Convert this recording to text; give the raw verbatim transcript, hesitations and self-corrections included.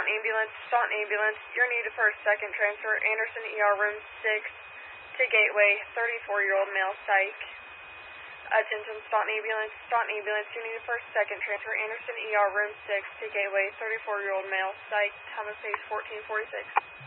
Staunton Ambulance, Staunton Ambulance, you're needed for a second transfer, Anderson E R room six to Gateway, thirty-four-year-old male psych. Attention Staunton Ambulance, Staunton Ambulance, you're needed for a second transfer, Anderson E R room six to Gateway, thirty-four-year-old male psych, time of page fourteen forty-six.